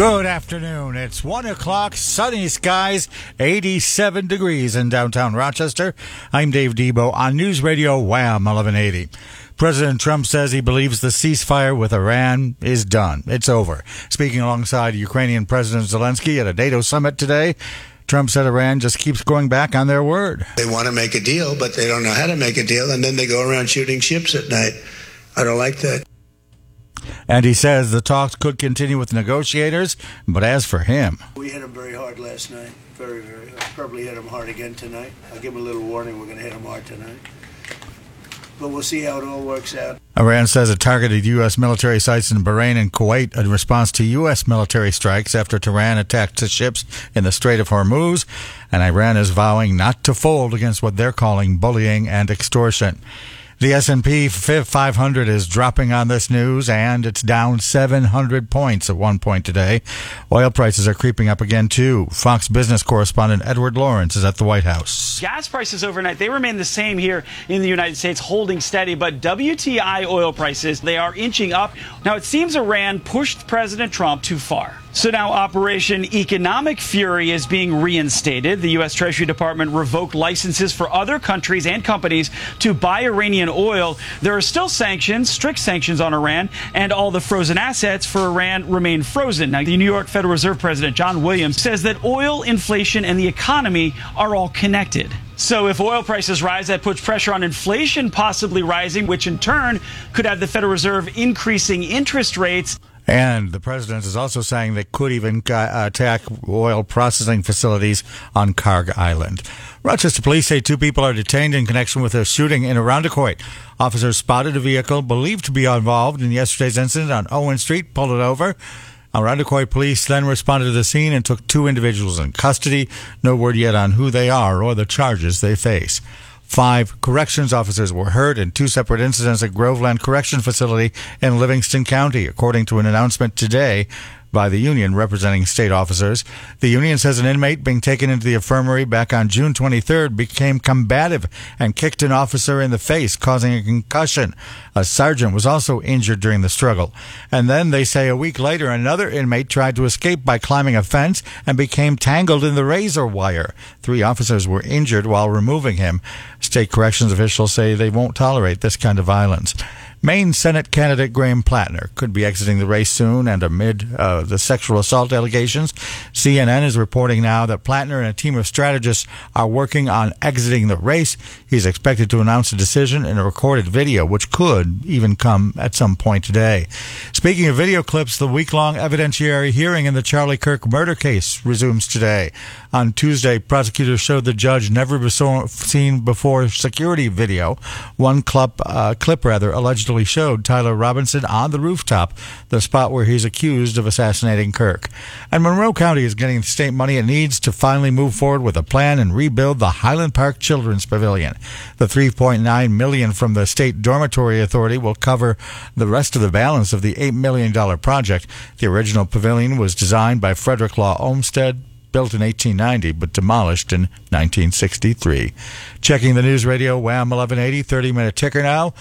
Good afternoon. It's 1 o'clock, sunny skies, 87 degrees in downtown Rochester. I'm Dave Debo on News Radio Wham 1180. President Trump says he believes the ceasefire with Iran is done. It's over. Speaking alongside Ukrainian President Zelensky at a NATO summit today, Trump said Iran just keeps going back on their word. They want to make a deal, but they don't know how to make a deal, and then they go around shooting ships at night. I don't like that. And he says the talks could continue with negotiators, but as for him... We hit him very hard last night. Very, very hard. Probably hit him hard again tonight. I'll give him a little warning. We're going to hit him hard tonight. But we'll see how it all works out. Iran says it targeted U.S. military sites in Bahrain and Kuwait in response to U.S. military strikes after Tehran attacked ships in the Strait of Hormuz. And Iran is vowing not to fold against what they're calling bullying and extortion. The S&P 500 is dropping on this news, and it's down 700 points at one point today. Oil prices are creeping up again, too. Fox Business correspondent Edward Lawrence is at the White House. Gas prices overnight, they remain the same here in the United States, holding steady. But WTI oil prices, they are inching up. Now, it seems Iran pushed President Trump too far. So now Operation Economic Fury is being reinstated. The U.S. Treasury Department revoked licenses for other countries and companies to buy Iranian oil. There are still sanctions, strict sanctions on Iran, and all the frozen assets for Iran remain frozen. Now, the New York Federal Reserve President John Williams says that oil, inflation, and the economy are all connected. So if oil prices rise, that puts pressure on inflation possibly rising, which in turn could have the Federal Reserve increasing interest rates. And the president is also saying they could even attack oil processing facilities on Karg Island. Rochester police say 2 people are detained in connection with a shooting in Irondequoit. Officers spotted a vehicle believed to be involved in yesterday's incident on Owen Street, pulled it over. Irondequoit police then responded to the scene and took 2 individuals in custody. No word yet on who they are or the charges they face. 5 corrections officers were hurt in 2 separate incidents at Groveland Correction Facility in Livingston County, according to an announcement today by the union representing state officers. The union says an inmate being taken into the infirmary back on June 23rd became combative and kicked an officer in the face, causing a concussion. A sergeant was also injured during the struggle. And then they say a week later, another inmate tried to escape by climbing a fence and became tangled in the razor wire. 3 officers were injured while removing him. State corrections officials say they won't tolerate this kind of violence. Maine Senate candidate Graham Plattner could be exiting the race soon, and amid the sexual assault allegations, CNN is reporting now that Plattner and a team of strategists are working on exiting the race. He's expected to announce a decision in a recorded video, which could even come at some point today. Speaking of video clips, the week-long evidentiary hearing in the Charlie Kirk murder case resumes today. On Tuesday, prosecutors showed the judge never-seen before security video. One clip allegedly showed Tyler Robinson on the rooftop, the spot where he's accused of assassinating Kirk. And Monroe County is getting the state money it needs to finally move forward with a plan and rebuild the Highland Park Children's Pavilion. The $3.9 million from the State Dormitory Authority will cover the rest of the balance of the $8 million project. The original pavilion was designed by Frederick Law Olmsted, built in 1890, but demolished in 1963. Checking the News Radio Wham 1180, 30-minute ticker now.